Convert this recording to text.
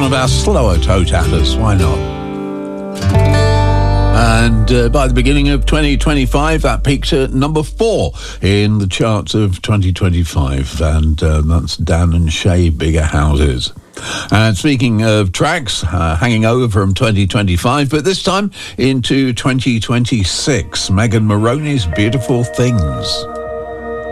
of our slower toe tappers. Why not? And by the beginning of 2025, that peaked at number 4 in the charts of 2025. And that's Dan and Shay, Bigger Houses. And speaking of tracks, hanging over from 2025, but this time into 2026, Megan Moroney's Beautiful Things.